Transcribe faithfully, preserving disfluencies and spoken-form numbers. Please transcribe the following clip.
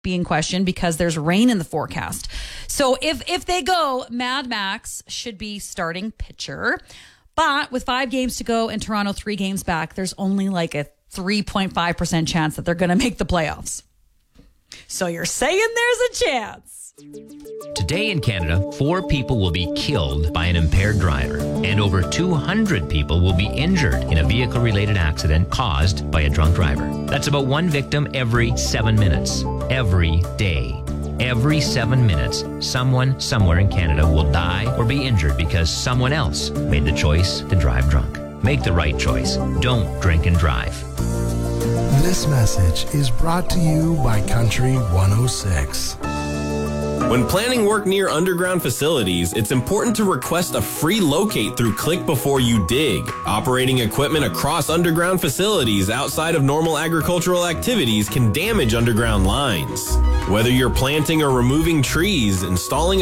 being questioned because there's rain in the forecast. So if if they go, Mad Max should be starting pitcher. But with five games to go and Toronto three games back, there's only like a three point five percent chance that they're going to make the playoffs. So you're saying there's a chance. Today in Canada, four people will be killed by an impaired driver, and over two hundred people will be injured in a vehicle-related accident caused by a drunk driver. That's about one victim every seven minutes. Every day. Every seven minutes, someone somewhere in Canada will die or be injured because someone else made the choice to drive drunk. Make the right choice. Don't drink and drive. This message is brought to you by Country one oh six. When planning work near underground facilities, it's important to request a free locate through Click Before You Dig. Operating equipment across underground facilities outside of normal agricultural activities can damage underground lines. Whether you're planting or removing trees, installing